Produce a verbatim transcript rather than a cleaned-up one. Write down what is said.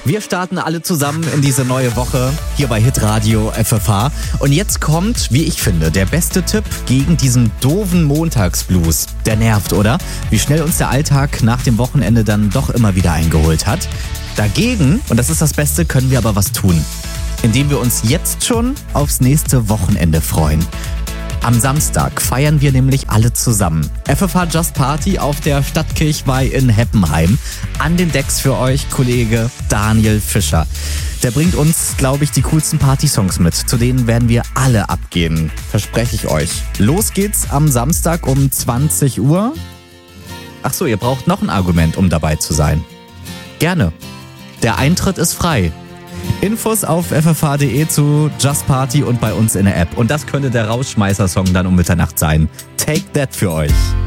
Wir starten alle zusammen in diese neue Woche hier bei Hitradio F F H. Und jetzt kommt, wie ich finde, der beste Tipp gegen diesen doofen Montagsblues. Der nervt, oder? Wie schnell uns der Alltag nach dem Wochenende dann doch immer wieder eingeholt hat. Dagegen, und das ist das Beste, können wir aber was tun. Indem wir uns jetzt schon aufs nächste Wochenende freuen. Am Samstag feiern wir nämlich alle zusammen. F F H Just Party auf der Stadtkirchweih in Heppenheim. An den Decks für euch Kollege Daniel Fischer. Der bringt uns, glaube ich, die coolsten Partysongs mit. Zu denen werden wir alle abgehen. Verspreche ich euch. Los geht's am Samstag um zwanzig Uhr. Ach so, ihr braucht noch ein Argument, um dabei zu sein. Gerne. Der Eintritt ist frei. Infos auf f f h punkt d e zu Just Party und bei uns in der App. Und das könnte der Rausschmeißer-Song dann um Mitternacht sein. Take that für euch.